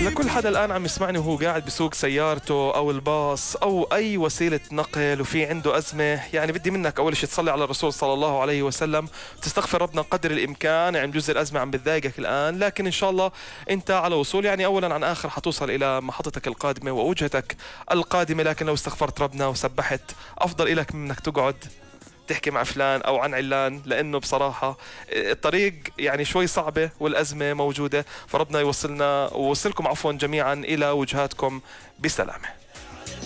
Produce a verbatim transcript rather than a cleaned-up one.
لكل حدا الآن عم يسمعني وهو قاعد بسوق سيارته أو الباص أو أي وسيلة نقل وفي عنده أزمة، يعني بدي منك أول شيء تصلي على الرسول صلى الله عليه وسلم، تستغفر ربنا قدر الإمكان. يعني بجوز الأزمة عم بتضايقك الآن، لكن إن شاء الله أنت على وصول، يعني أولا عن آخر حتوصل إلى محطتك القادمة ووجهتك القادمة. لكن لو استغفرت ربنا وسبحت أفضل إلك من إنك تقعد تحكي مع فلان أو عن علان، لأنه بصراحة الطريق يعني شوي صعبة والأزمة موجودة. فربنا يوصلنا ووصلكم عفوا جميعا إلى وجهاتكم بسلامة.